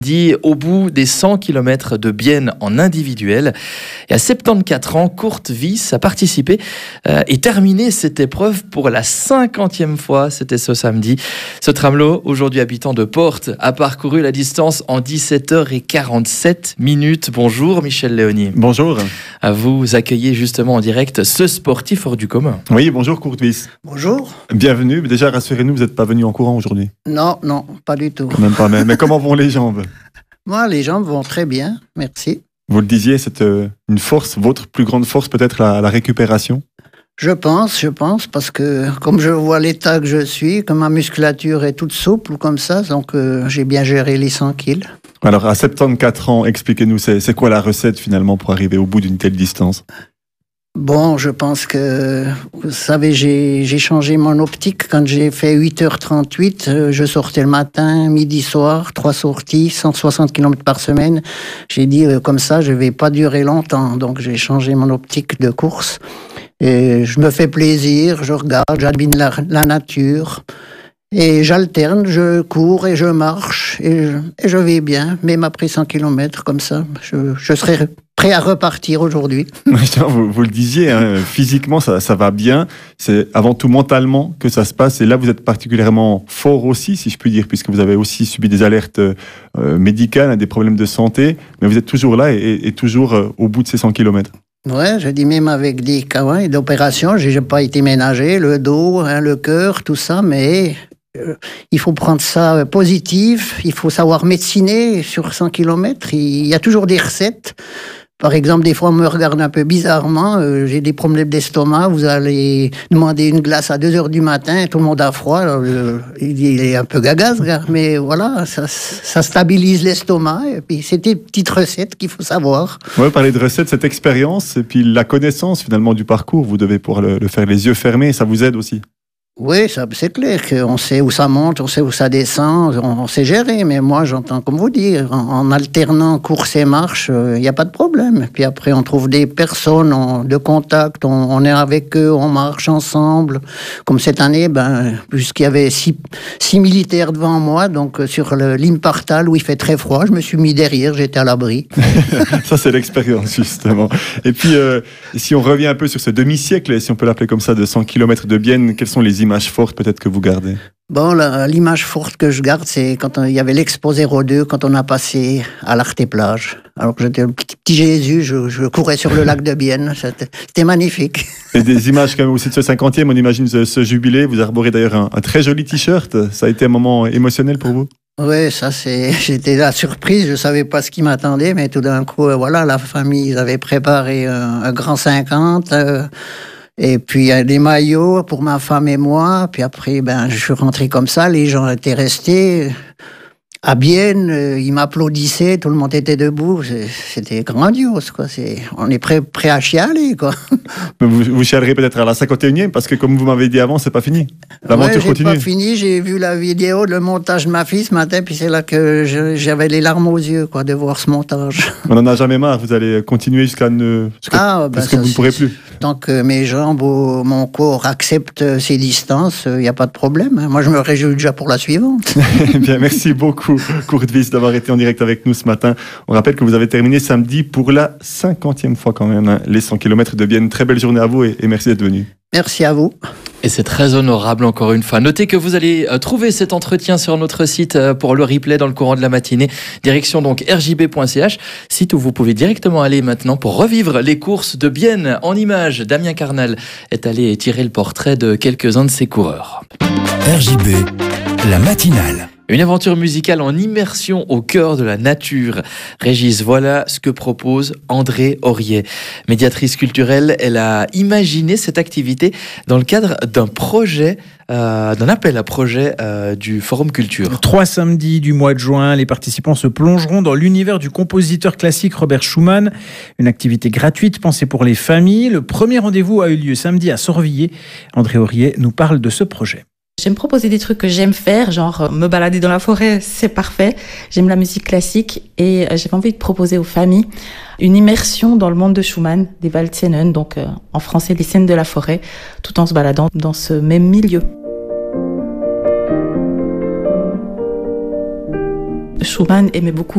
Dit au bout des 100 km de Bienne en individuel. Et à 74 ans, Kurt Wyss a participé et terminé cette épreuve pour la 50e fois. C'était ce samedi. Ce tramelot, aujourd'hui habitant de Portes, a parcouru la distance en 17h47 minutes. Bonjour Michel Léoni. Bonjour. Vous accueillez justement en direct ce sportif hors du commun. Oui, bonjour Kurt Wyss. Bonjour. Bienvenue. Déjà, rassurez-nous, vous n'êtes pas venu en courant aujourd'hui? Non, pas du tout. Même pas, mais comment vont les jambes? Moi, les jambes vont très bien, merci. Vous le disiez, c'est une force, votre plus grande force peut-être la récupération? Je pense, parce que comme je vois l'état que je suis, que ma musculature est toute souple comme ça, donc j'ai bien géré les 100 kilos. Alors, à 74 ans, expliquez-nous, c'est quoi la recette finalement pour arriver au bout d'une telle distance? Bon, je pense que, vous savez, j'ai changé mon optique quand j'ai fait 8h38. Je sortais le matin, midi, soir, 3 sorties, 160 km par semaine. J'ai dit, comme ça, je vais pas durer longtemps. Donc, j'ai changé mon optique de course. Et je me fais plaisir, je regarde, j'admire la nature. Et j'alterne, je cours et je marche. Et je vais bien. Même après 100 km, comme ça, je serai prêt à repartir aujourd'hui. Vous le disiez, hein, physiquement ça va bien, c'est avant tout mentalement que ça se passe, et là vous êtes particulièrement fort aussi, si je puis dire, puisque vous avez aussi subi des alertes médicales, des problèmes de santé, mais vous êtes toujours là et toujours au bout de ces 100 km. Ouais, je dis même avec des opérations, j'ai pas été ménagé, le dos, le cœur, tout ça, mais il faut prendre ça positif, il faut savoir médeciner sur 100 km, il y a toujours des recettes. Par exemple, des fois, on me regarde un peu bizarrement, j'ai des problèmes d'estomac, vous allez demander une glace à 2h du matin, tout le monde a froid, alors, il est un peu gaga, ce gars, mais voilà, ça stabilise l'estomac, et puis c'est des petites recettes qu'il faut savoir. Ouais, parler de recettes, cette expérience, et puis la connaissance finalement du parcours, vous devez pouvoir le faire les yeux fermés, ça vous aide aussi. Oui, c'est clair qu'on sait où ça monte, on sait où ça descend, on sait gérer. Mais moi, j'entends comme vous dire, en alternant course et marche, il n'y a pas de problème. Puis après, on trouve des personnes de contact, on est avec eux, on marche ensemble. Comme cette année, puisqu'il y avait six militaires devant moi, donc sur l'Impartal où il fait très froid, je me suis mis derrière, j'étais à l'abri. Ça, c'est l'expérience, justement. Et puis, si on revient un peu sur ce demi-siècle, si on peut l'appeler comme ça, de 100 km de Bienne, quelles sont les images fortes peut-être que vous gardez? Bon, l'image forte que je garde, c'est quand il y avait l'Expo 02, quand on a passé à l'Arte-Plage. Alors que j'étais un petit Jésus, je courais sur le lac de Bienne, c'était magnifique. Et des images quand même aussi de ce 50e, on imagine ce jubilé, vous arborez d'ailleurs un très joli t-shirt, ça a été un moment émotionnel pour vous? Oui, j'étais la surprise, je savais pas ce qui m'attendait, mais tout d'un coup, voilà, la famille, ils avaient préparé un grand 50, et puis des maillots pour ma femme et moi. Puis après, je suis rentré comme ça. Les gens étaient restés à Bienne. Ils m'applaudissaient. Tout le monde était debout. C'était grandiose, quoi. On est prêt à chialer, quoi. Vous chialerez peut-être à la 51e parce que, comme vous m'avez dit avant, c'est pas fini. L'aventure continue. C'est pas fini. J'ai vu la vidéo, le montage de ma fille ce matin. Puis c'est là que j'avais les larmes aux yeux, quoi, de voir ce montage. On n'en a jamais marre. Vous allez continuer jusqu'à ce que vous ne pourrez plus. Tant que mes jambes ou mon corps acceptent ces distances, il n'y a pas de problème. Moi, je me réjouis déjà pour la suivante. Bien, merci beaucoup, Kurt Wyss, d'avoir été en direct avec nous ce matin. On rappelle que vous avez terminé samedi pour la 50e fois quand même, les 100 km de Bienne. Très belle journée à vous et merci d'être venu. Merci à vous. Et c'est très honorable encore une fois. Notez que vous allez trouver cet entretien sur notre site pour le replay dans le courant de la matinée. Direction donc rjb.ch, site où vous pouvez directement aller maintenant pour revivre les courses de Bienne en images. Damien Carnal est allé tirer le portrait de quelques-uns de ses coureurs. RJB, la matinale. Une aventure musicale en immersion au cœur de la nature. Régis, voilà ce que propose André Aurier. Médiatrice culturelle, elle a imaginé cette activité dans le cadre d'un projet, d'un appel à projet du Forum Culture. 3 samedis du mois de juin, les participants se plongeront dans l'univers du compositeur classique Robert Schumann. Une activité gratuite pensée pour les familles. Le premier rendez-vous a eu lieu samedi à Sorvilliers. André Aurier nous parle de ce projet. J'aime proposer des trucs que j'aime faire, genre me balader dans la forêt, c'est parfait. J'aime la musique classique et j'avais envie de proposer aux familles une immersion dans le monde de Schumann, des Waldscenen, donc en français les scènes de la forêt, tout en se baladant dans ce même milieu. Schumann aimait beaucoup